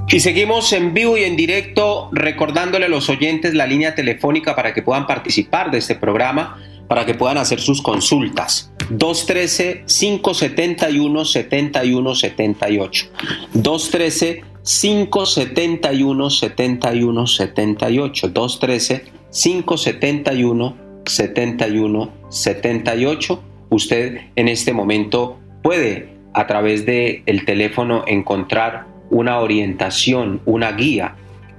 Y seguimos en vivo y en directo recordándole a los oyentes la línea telefónica para que puedan participar de este programa, para que puedan hacer sus consultas. 213-571-7178. 213-571-7178. 213-571-7178. Usted en este momento puede a través del teléfono encontrar una orientación, una guía,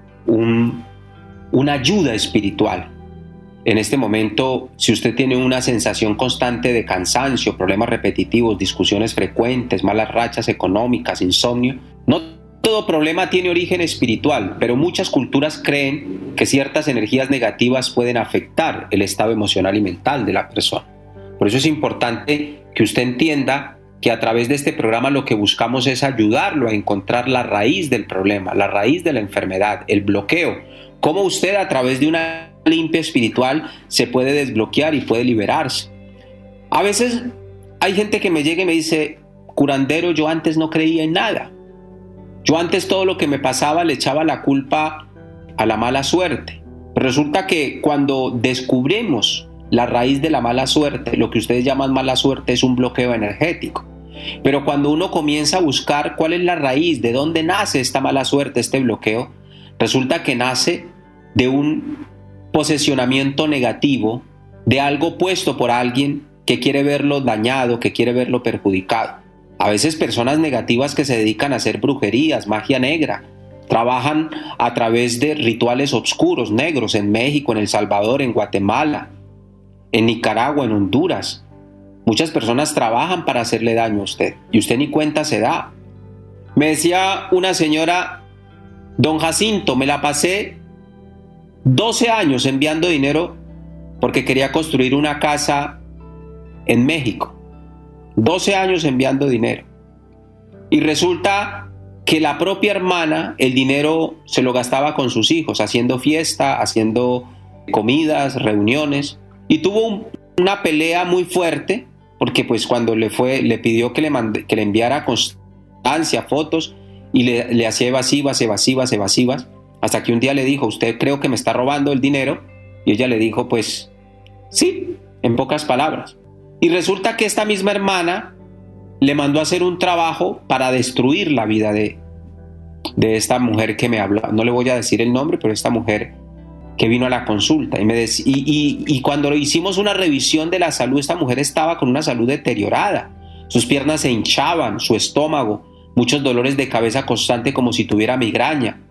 una ayuda espiritual. En este momento, si usted tiene una sensación constante de cansancio, problemas repetitivos, discusiones frecuentes, malas rachas económicas, insomnio, no todo problema tiene origen espiritual, pero muchas culturas creen que ciertas energías negativas pueden afectar el estado emocional y mental de la persona. Por eso es importante que usted entienda que a través de este programa lo que buscamos es ayudarlo a encontrar la raíz del problema, la raíz de la enfermedad, el bloqueo. Cómo usted a través de una limpia espiritual se puede desbloquear y puede liberarse. A veces hay gente que me llega y me dice: curandero, yo antes no creía en nada. Yo antes todo lo que me pasaba le echaba la culpa a la mala suerte. Pero resulta que cuando descubrimos la raíz de la mala suerte, lo que ustedes llaman mala suerte es un bloqueo energético. Pero cuando uno comienza a buscar cuál es la raíz, de dónde nace esta mala suerte, este bloqueo, resulta que nace de un posesionamiento negativo, de algo puesto por alguien que quiere verlo dañado, que quiere verlo perjudicado. A veces personas negativas que se dedican a hacer brujerías, magia negra, trabajan a través de rituales oscuros, negros, en México, en El Salvador, en Guatemala, en Nicaragua, en Honduras. Muchas personas trabajan para hacerle daño a usted y usted ni cuenta se da. Me decía una señora: don Jacinto, me la pasé 12 años enviando dinero porque quería construir una casa en México. 12 años enviando dinero. Y resulta que la propia hermana, el dinero se lo gastaba con sus hijos, haciendo fiesta, haciendo comidas, reuniones. Y tuvo una pelea muy fuerte, porque pues cuando le pidió que le enviara constancia, fotos, y le hacía evasivas, hasta que un día le dijo: usted creo que me está robando el dinero. Y ella le dijo: pues sí, en pocas palabras. Y resulta que esta misma hermana le mandó a hacer un trabajo para destruir la vida de esta mujer que me habló. No le voy a decir el nombre, pero esta mujer que vino a la consulta y cuando hicimos una revisión de la salud, esta mujer estaba con una salud deteriorada. Sus piernas se hinchaban, su estómago, muchos dolores de cabeza constante como si tuviera migraña.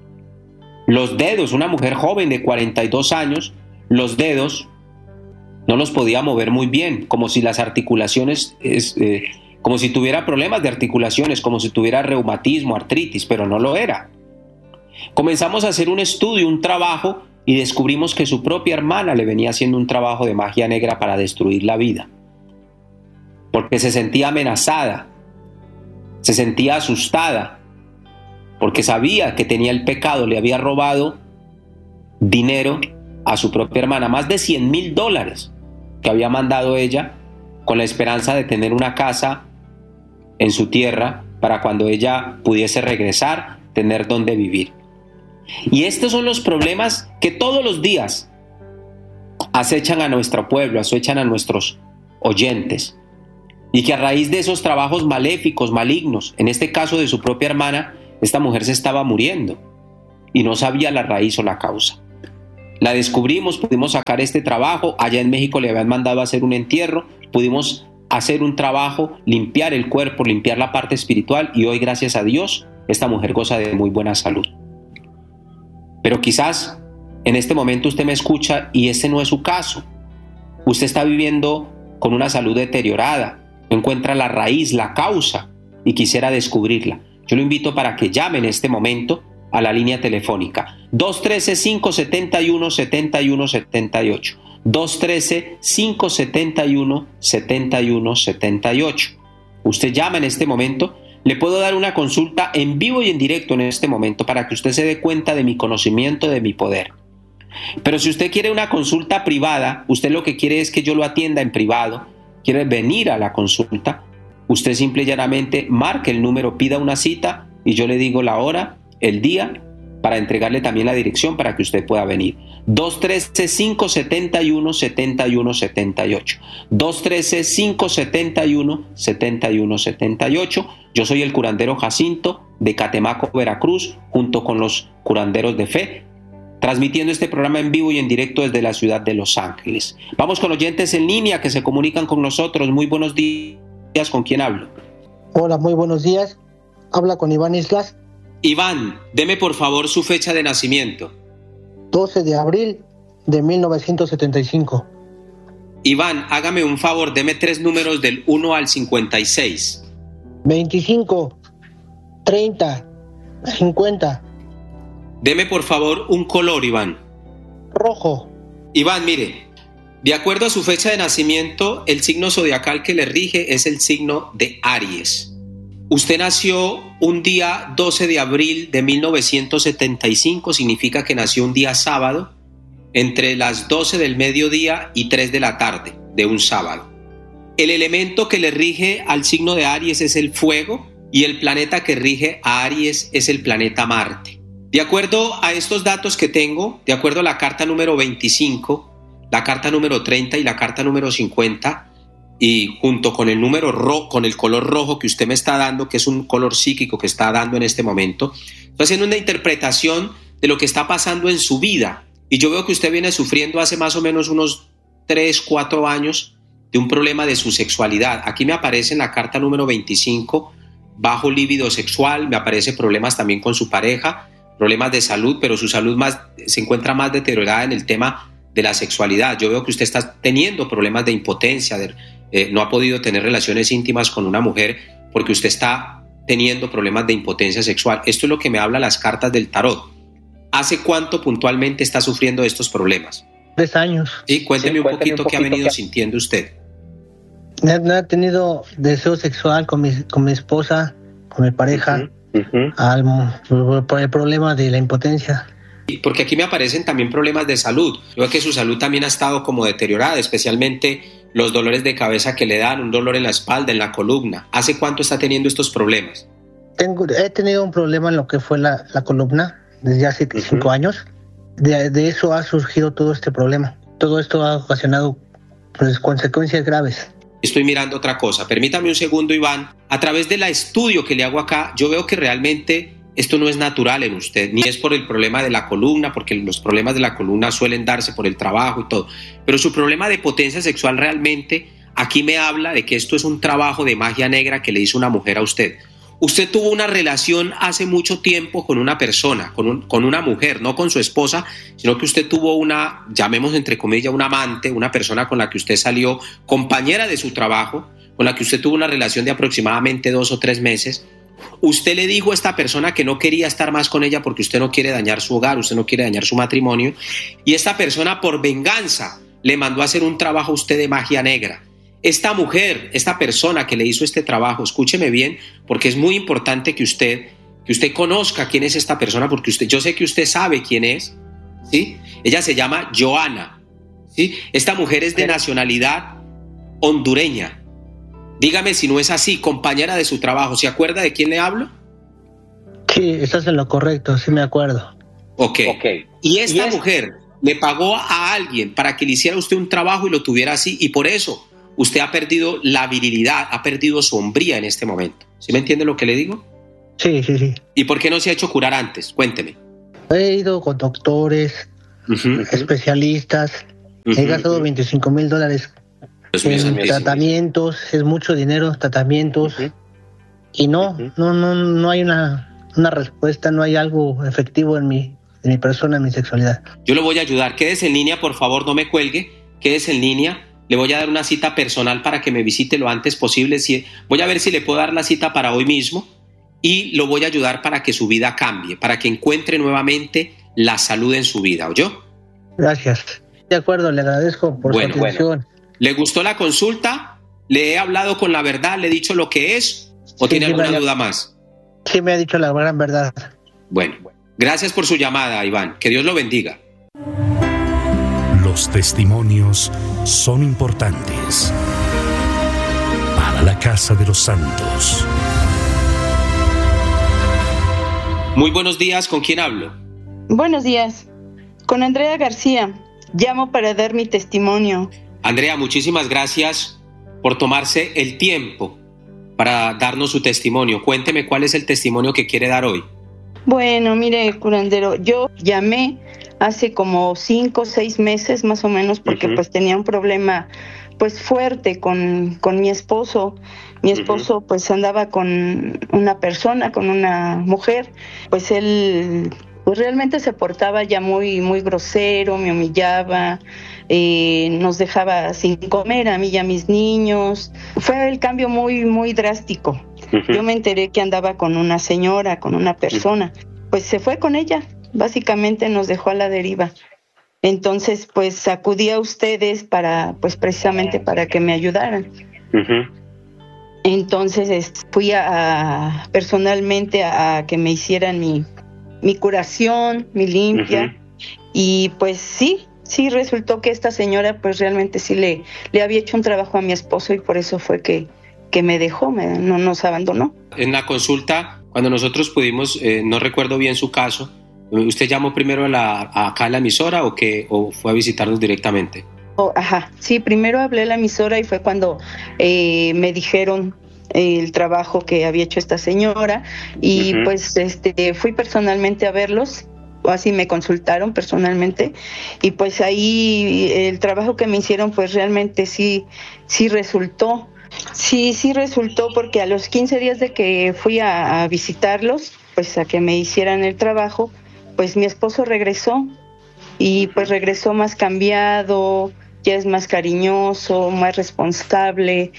Los dedos, una mujer joven de 42 años, los dedos no los podía mover muy bien, como si las articulaciones, como si tuviera problemas de articulaciones, como si tuviera reumatismo, artritis, pero no lo era. Comenzamos a hacer un estudio, un trabajo, y descubrimos que su propia hermana le venía haciendo un trabajo de magia negra para destruir la vida. Porque se sentía amenazada, se sentía asustada, porque sabía que tenía el pecado, le había robado dinero a su propia hermana, más de $100,000 que había mandado ella con la esperanza de tener una casa en su tierra para cuando ella pudiese regresar, tener donde vivir. Y estos son los problemas que todos los días acechan a nuestro pueblo, acechan a nuestros oyentes. Y que a raíz de esos trabajos maléficos, malignos, en este caso de su propia hermana, esta mujer se estaba muriendo y no sabía la raíz o la causa. La descubrimos, pudimos sacar este trabajo. Allá en México le habían mandado a hacer un entierro, pudimos hacer un trabajo, limpiar el cuerpo, limpiar la parte espiritual, y hoy, gracias a Dios, esta mujer goza de muy buena salud. Pero quizás en este momento usted me escucha y ese no es su caso. Usted está viviendo con una salud deteriorada, no encuentra la raíz, la causa, y quisiera descubrirla. Yo lo invito para que llame en este momento a la línea telefónica 213-571-7178. 213-571-7178. Usted llama en este momento. Le puedo dar una consulta en vivo y en directo en este momento para que usted se dé cuenta de mi conocimiento, de mi poder. Pero si usted quiere una consulta privada, usted lo que quiere es que yo lo atienda en privado, quiere venir a la consulta, usted simple y llanamente marque el número, pida una cita y yo le digo la hora el día para entregarle también la dirección para que usted pueda venir. 213-571-7178. 213-571-7178. Yo soy el curandero Jacinto de Catemaco, Veracruz, junto con los curanderos de fe, transmitiendo este programa en vivo y en directo desde la ciudad de Los Ángeles. Vamos con oyentes en línea que se comunican con nosotros. Muy buenos días, ¿con quién hablo? Hola, muy buenos días. Habla con Iván Islas. Iván, deme por favor su fecha de nacimiento. 12 de abril de 1975. Iván, hágame un favor, deme 3 números del 1 al 56. 25, 30, 50. Deme por favor un color, Iván. Rojo. Iván, mire, de acuerdo a su fecha de nacimiento, el signo zodiacal que le rige es el signo de Aries. Usted nació un día 12 de abril de 1975, significa que nació un día sábado, entre las 12 del mediodía y 3 de la tarde de un sábado. El elemento que le rige al signo de Aries es el fuego y el planeta que rige a Aries es el planeta Marte. De acuerdo a estos datos que tengo, de acuerdo a la carta número 25, la carta número 30 y la carta número 50, y junto con el número con el color rojo que usted me está dando, que es un color psíquico que está dando en este momento, estoy haciendo una interpretación de lo que está pasando en su vida. Y yo veo que usted viene sufriendo hace más o menos unos 3, 4 años de un problema de su sexualidad. Aquí me aparece en la carta número 25, bajo líbido sexual, me aparece problemas también con su pareja, problemas de salud, pero su salud se encuentra más deteriorada en el tema de la sexualidad. Yo veo que usted está teniendo problemas de impotencia, no ha podido tener relaciones íntimas con una mujer porque usted está teniendo problemas de impotencia sexual. Esto es lo que me habla las cartas del tarot. ¿Hace cuánto puntualmente está sufriendo estos problemas? 3 años. Sí, cuénteme un poquito qué ha venido sintiendo usted. No he tenido deseo sexual con mi esposa, con mi pareja, por el problema de la impotencia. Porque aquí me aparecen también problemas de salud. Yo veo que su salud también ha estado como deteriorada, especialmente los dolores de cabeza que le dan, un dolor en la espalda, en la columna. ¿Hace cuánto está teniendo estos problemas? He tenido un problema en lo que fue la columna desde hace 5 años. De eso ha surgido todo este problema. Todo esto ha ocasionado consecuencias graves. Estoy mirando otra cosa. Permítame un segundo, Iván. A través del estudio que le hago acá, yo veo que realmente esto no es natural en usted, ni es por el problema de la columna, porque los problemas de la columna suelen darse por el trabajo y todo. Pero su problema de potencia sexual realmente, aquí me habla de que esto es un trabajo de magia negra que le hizo una mujer a usted. Usted tuvo una relación hace mucho tiempo con una persona, con una mujer, no con su esposa, sino que usted tuvo una, llamemos entre comillas, una amante, una persona con la que usted salió, compañera de su trabajo, con la que usted tuvo una relación de aproximadamente 2 o 3 meses. Usted le dijo a esta persona que no quería estar más con ella porque usted no quiere dañar su hogar, usted no quiere dañar su matrimonio, y esta persona por venganza le mandó a hacer un trabajo a usted de magia negra. Esta mujer, esta persona que le hizo este trabajo, escúcheme bien, porque es muy importante que usted conozca quién es esta persona, porque yo sé que usted sabe quién es, ¿sí? Ella se llama Joana, ¿sí? Esta mujer es de nacionalidad hondureña. Dígame si no es así, compañera de su trabajo. ¿Se acuerda de quién le hablo? Sí, estás en lo correcto, sí me acuerdo. Ok. Y esta mujer le pagó a alguien para que le hiciera usted un trabajo y lo tuviera así, y por eso usted ha perdido la virilidad, ha perdido su hombría en este momento. ¿Sí me entiende lo que le digo? Sí. ¿Y por qué no se ha hecho curar antes? Cuénteme. He ido con doctores, especialistas, he gastado $25,000 en tratamientos, es mucho dinero, tratamientos, y no hay una respuesta, no hay algo efectivo en mi persona, en mi sexualidad. Yo lo voy a ayudar. Quédese en línea, por favor, no me cuelgue. Quédese en línea. Le voy a dar una cita personal para que me visite lo antes posible. Voy a ver si le puedo dar la cita para hoy mismo y lo voy a ayudar para que su vida cambie, para que encuentre nuevamente la salud en su vida. ¿Oyó? Gracias. De acuerdo, le agradezco por su atención. ¿Le gustó la consulta? ¿Le he hablado con la verdad? ¿Le he dicho lo que es? ¿O tiene alguna duda más? Sí, me ha dicho la gran verdad. Bueno, gracias por su llamada, Iván. Que Dios lo bendiga. Los testimonios son importantes para la casa de los santos. Muy buenos días, ¿con quién hablo? Buenos días, con Andrea García. Llamo para dar mi testimonio. Andrea, muchísimas gracias por tomarse el tiempo para darnos su testimonio. Cuénteme cuál es el testimonio que quiere dar hoy. Bueno, mire, curandero, yo llamé hace como 5 o 6 meses más o menos porque pues tenía un problema pues fuerte con mi esposo. Mi esposo pues andaba con una persona, con una mujer, pues él pues realmente se portaba ya muy grosero, me humillaba, nos dejaba sin comer a mí y a mis niños. Fue el cambio muy drástico. Yo me enteré que andaba con una señora, con una persona, pues se fue con ella, básicamente nos dejó a la deriva. Entonces pues acudí a ustedes para pues precisamente para que me ayudaran. Entonces fui personalmente a que me hicieran mi curación, mi limpia, y pues sí resultó que esta señora pues realmente sí le había hecho un trabajo a mi esposo y por eso fue que me dejó, no nos abandonó. En la consulta, cuando nosotros pudimos, no recuerdo bien su caso, ¿usted llamó primero acá a la emisora o fue a visitarnos directamente? Sí, primero hablé a la emisora y fue cuando me dijeron el trabajo que había hecho esta señora y pues fui personalmente a verlos, así me consultaron personalmente y pues ahí el trabajo que me hicieron pues realmente sí resultó. Sí resultó porque a los 15 días de que fui a visitarlos, pues a que me hicieran el trabajo, pues mi esposo regresó y pues regresó más cambiado, ya es más cariñoso, más responsable.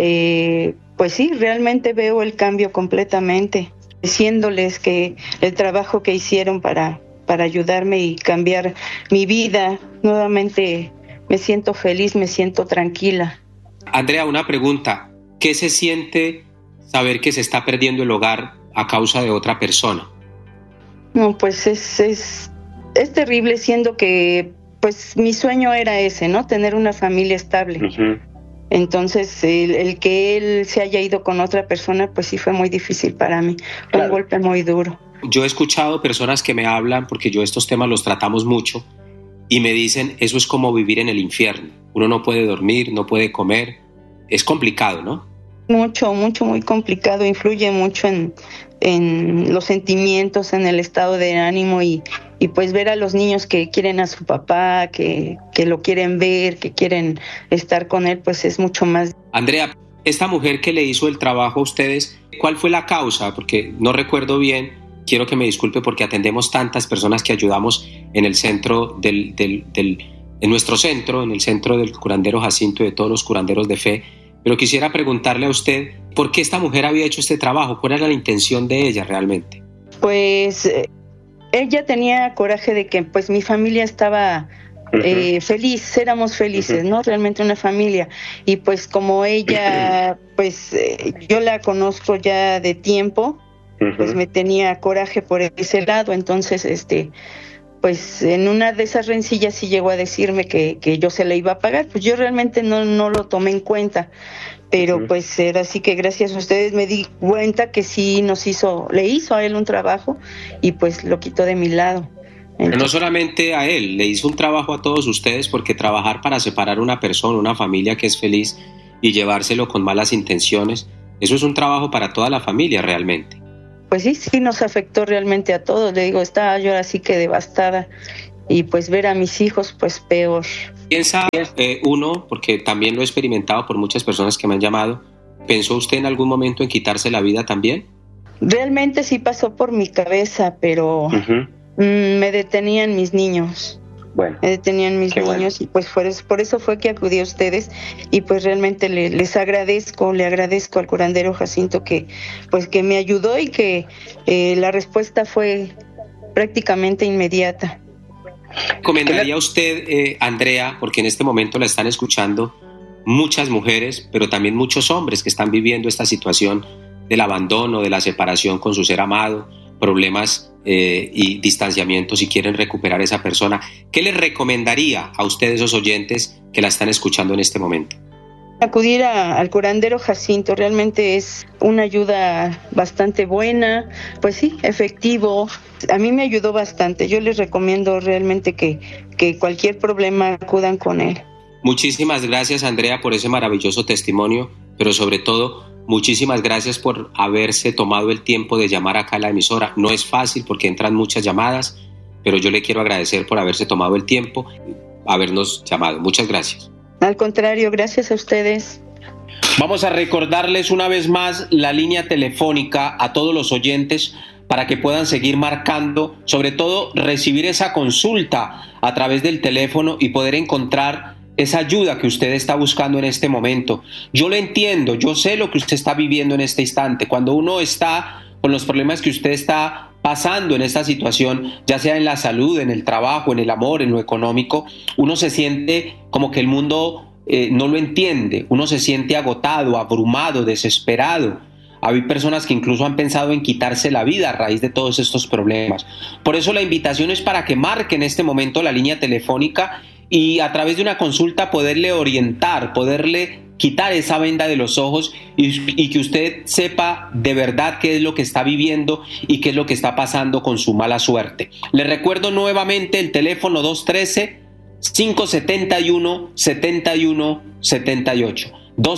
Pues sí, realmente veo el cambio completamente, diciéndoles que el trabajo que hicieron para ayudarme y cambiar mi vida, nuevamente me siento feliz, me siento tranquila. Andrea, una pregunta. ¿Qué se siente saber que se está perdiendo el hogar a causa de otra persona? No, pues es terrible, siendo que pues mi sueño era ese, ¿no? Tener una familia estable. Entonces, el que él se haya ido con otra persona, pues sí fue muy difícil para mí. Fue un golpe muy duro. Yo he escuchado personas que me hablan, porque yo estos temas los tratamos mucho, y me dicen, eso es como vivir en el infierno. Uno no puede dormir, no puede comer. Es complicado, ¿no? Mucho, muy complicado. Influye mucho en los sentimientos, en el estado de ánimo y pues ver a los niños que quieren a su papá, que lo quieren ver, que quieren estar con él, pues es mucho más. Andrea, esta mujer que le hizo el trabajo a ustedes, ¿cuál fue la causa? Porque no recuerdo bien, quiero que me disculpe porque atendemos tantas personas que ayudamos en el centro en nuestro centro, en el centro del curandero Jacinto y de todos los curanderos de fe, pero quisiera preguntarle a usted, ¿por qué esta mujer había hecho este trabajo? ¿Cuál era la intención de ella realmente? Pues ella tenía coraje de que pues mi familia estaba feliz, éramos felices, ¿no? Realmente una familia. Y pues como ella, pues yo la conozco ya de tiempo, pues me tenía coraje por ese lado, entonces pues en una de esas rencillas sí llegó a decirme que yo se la iba a pagar. Pues yo realmente no lo tomé en cuenta, pero pues era así que gracias a ustedes me di cuenta que sí le hizo a él un trabajo y pues lo quitó de mi lado. Entonces, pero no solamente a él, le hizo un trabajo a todos ustedes, porque trabajar para separar una persona, una familia que es feliz y llevárselo con malas intenciones, eso es un trabajo para toda la familia realmente. Pues sí nos afectó realmente a todos. Le digo, estaba yo así que devastada y pues ver a mis hijos pues peor. Piensa uno, porque también lo he experimentado por muchas personas que me han llamado, ¿pensó usted en algún momento en quitarse la vida también? Realmente sí pasó por mi cabeza, pero me detenían mis niños. Bueno, me detenían mis niños bueno. Y pues por eso fue que acudí a ustedes y pues realmente le agradezco al curandero Jacinto que me ayudó y que la respuesta fue prácticamente inmediata. ¿Recomendaría usted, Andrea, porque en este momento la están escuchando muchas mujeres, pero también muchos hombres que están viviendo esta situación del abandono, de la separación con su ser amado, problemas y distanciamiento si quieren recuperar esa persona? ¿Qué les recomendaría a ustedes, esos oyentes que la están escuchando en este momento? acudir al curandero Jacinto. Realmente es una ayuda bastante buena, pues sí, efectivo. A mí me ayudó bastante. Yo les recomiendo realmente que cualquier problema acudan con él. Muchísimas gracias, Andrea, por ese maravilloso testimonio, pero sobre todo, muchísimas gracias por haberse tomado el tiempo de llamar acá a la emisora. No es fácil porque entran muchas llamadas, pero yo le quiero agradecer por haberse tomado el tiempo, habernos llamado. Muchas gracias. Al contrario, gracias a ustedes. Vamos a recordarles una vez más la línea telefónica a todos los oyentes para que puedan seguir marcando, sobre todo recibir esa consulta a través del teléfono y poder encontrar esa ayuda que usted está buscando en este momento. Yo lo entiendo, yo sé lo que usted está viviendo en este instante. Cuando uno está con los problemas que usted está pasando en esta situación, ya sea en la salud, en el trabajo, en el amor, en lo económico, uno se siente como que el mundo no lo entiende, uno se siente agotado, abrumado, desesperado. Hay personas que incluso han pensado en quitarse la vida a raíz de todos estos problemas. Por eso la invitación es para que marque en este momento la línea telefónica y a través de una consulta poderle orientar, poderle quitar esa venda de los ojos y que usted sepa de verdad qué es lo que está viviendo y qué es lo que está pasando con su mala suerte. Le recuerdo nuevamente el teléfono 213-571-7178.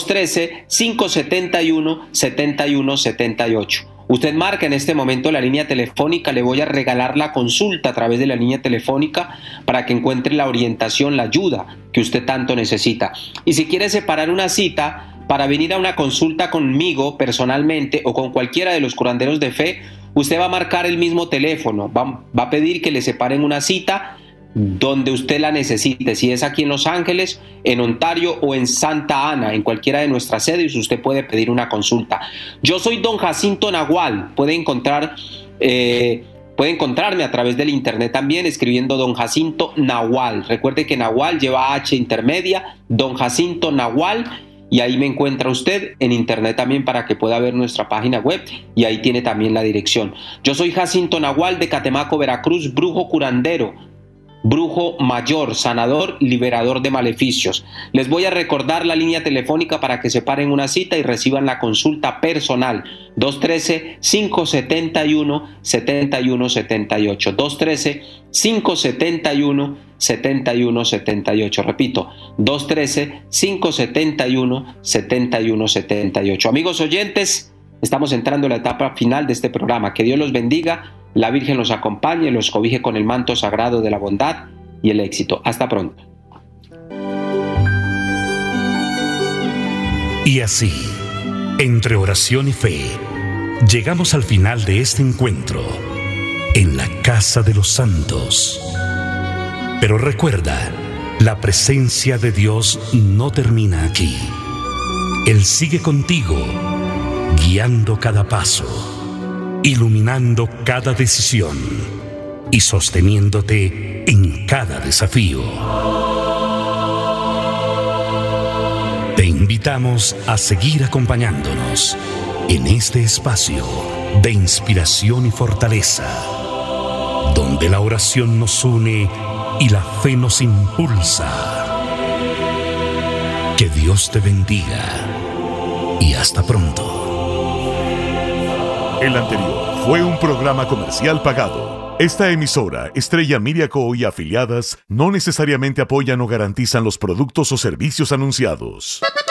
213-571-7178. Usted marca en este momento la línea telefónica, le voy a regalar la consulta a través de la línea telefónica para que encuentre la orientación, la ayuda que usted tanto necesita. Y si quiere separar una cita para venir a una consulta conmigo personalmente o con cualquiera de los curanderos de fe, usted va a marcar el mismo teléfono, va a pedir que le separen una cita donde usted la necesite, si es aquí en Los Ángeles, en Ontario o en Santa Ana, en cualquiera de nuestras sedes, usted puede pedir una consulta. Yo soy don Jacinto Nahual, puede encontrarme a través del internet también escribiendo don Jacinto Nahual. Recuerde que Nahual lleva H intermedia, don Jacinto Nahual, y ahí me encuentra usted en internet también para que pueda ver nuestra página web y ahí tiene también la dirección. Yo soy Jacinto Nahual de Catemaco, Veracruz, brujo curandero, brujo mayor, sanador, liberador de maleficios. Les voy a recordar la línea telefónica para que separen una cita y reciban la consulta personal. 213-571-7178. 213-571-7178. Repito, 213-571-7178. Amigos oyentes, estamos entrando en la etapa final de este programa. Que Dios los bendiga. La Virgen los acompañe, los cobije con el manto sagrado de la bondad y el éxito. Hasta pronto. Y así, entre oración y fe, llegamos al final de este encuentro en la Casa de los Santos. Pero recuerda, la presencia de Dios no termina aquí. Él sigue contigo, guiando cada paso, iluminando cada decisión y sosteniéndote en cada desafío. Te invitamos a seguir acompañándonos en este espacio de inspiración y fortaleza, donde la oración nos une y la fe nos impulsa. Que Dios te bendiga y hasta pronto. El anterior fue un programa comercial pagado. Esta emisora, Estrella Media Co. y afiliadas, no necesariamente apoyan o garantizan los productos o servicios anunciados.